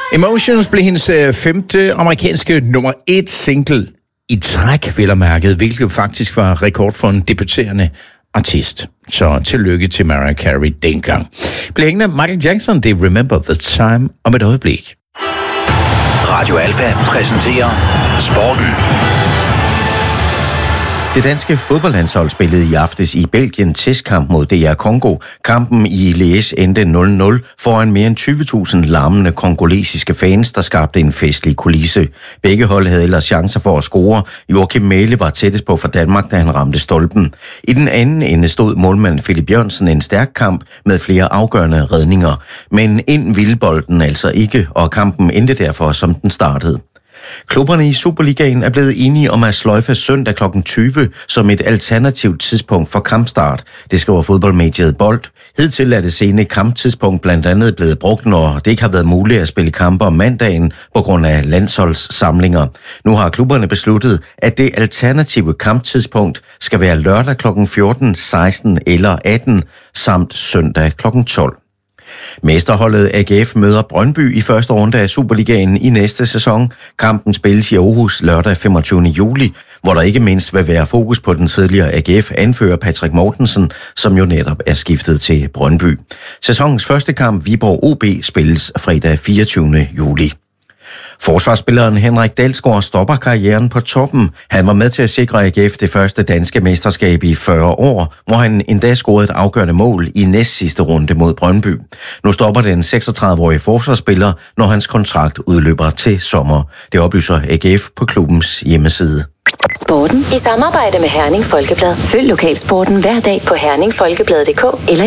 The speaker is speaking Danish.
Emotions blev hendes femte amerikanske nummer 1 single i træk, vel og mærket, hvilket faktisk var rekord for en debuterende artist. Så tillykke til Mariah Carey dengang. Blev hængende Michael Jackson, det Remember the Time om et øjeblik. Radio Alfa præsenterer Sporten. Det danske fodboldlandshold spillede i aftes i Belgien testkamp mod DR Congo. Kampen i Liège endte 0-0 foran mere end 20.000 larmende kongolesiske fans, der skabte en festlig kulisse. Begge hold havde ellers chancer for at score. Joachim Mæhle var tættest på for Danmark, da han ramte stolpen. I den anden ende stod målmand Philip Jørgensen en stærk kamp med flere afgørende redninger. Men ind ville bolden altså ikke, og kampen endte derfor, som den startede. Klubberne i Superligaen er blevet enige om at sløjfe søndag kl. 20 som et alternativt tidspunkt for kampstart. Det skriver fodboldmediet Bold. Hidtil er det sene kamptidspunkt blandt andet blevet brugt, når det ikke har været muligt at spille kampe om mandagen på grund af landsholdssamlinger. Nu har klubberne besluttet, at det alternative kamptidspunkt skal være lørdag kl. 14, 16 eller 18 samt søndag kl. 12. Mesterholdet AGF møder Brøndby i første runde af Superligaen i næste sæson. Kampen spilles i Aarhus lørdag 25. juli, hvor der ikke mindst vil være fokus på den tidligere AGF-anfører Patrick Mortensen, som jo netop er skiftet til Brøndby. Sæsonens første kamp, Viborg OB, spilles fredag 24. juli. Forsvarsspilleren Henrik Dalsgaard stopper karrieren på toppen. Han var med til at sikre AGF det første danske mesterskab i 40 år, hvor han endda scorede et afgørende mål i næstsidste runde mod Brøndby. Nu stopper den 36-årige forsvarsspiller, når hans kontrakt udløber til sommer. Det oplyser AGF på klubbens hjemmeside. Sporten i samarbejde med Herning Folkeblad. Følg lokalsporten hver dag på herningfolkeblad.dk eller